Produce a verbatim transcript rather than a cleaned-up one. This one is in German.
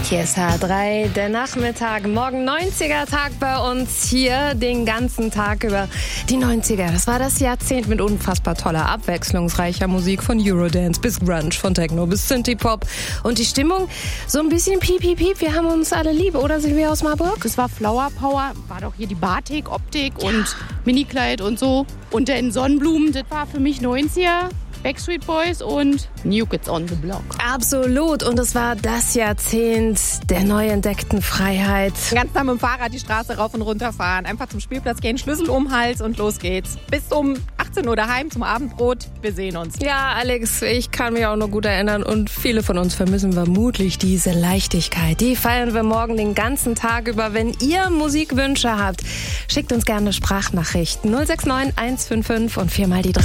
Hier ist H drei, der Nachmittag, morgen neunziger-Tag bei uns hier den ganzen Tag über die neunziger. Das war das Jahrzehnt mit unfassbar toller, abwechslungsreicher Musik von Eurodance bis Grunge, von Techno bis Synthie-Pop. Und die Stimmung so ein bisschen piep, piep, piep. Wir haben uns alle lieb, oder Silvia aus Marburg? Es war Flower Power, war doch hier die Batik, Optik ja. und Minikleid und so. Und den Sonnenblumen, das war für mich neunziger. Backstreet Boys und New Kids on the Block. Absolut. Und es war das Jahrzehnt der neu entdeckten Freiheit. Ganz nah mit dem Fahrrad die Straße rauf und runter fahren. Einfach zum Spielplatz gehen, Schlüssel um den Hals und los geht's. Bis um achtzehn Uhr daheim zum Abendbrot. Wir sehen uns. Ja, Alex, ich kann mich auch noch gut erinnern. Und viele von uns vermissen vermutlich diese Leichtigkeit. Die feiern wir morgen den ganzen Tag über. Wenn ihr Musikwünsche habt, schickt uns gerne Sprachnachrichten. null sechs neun eins fünf fünf und viermal die drei.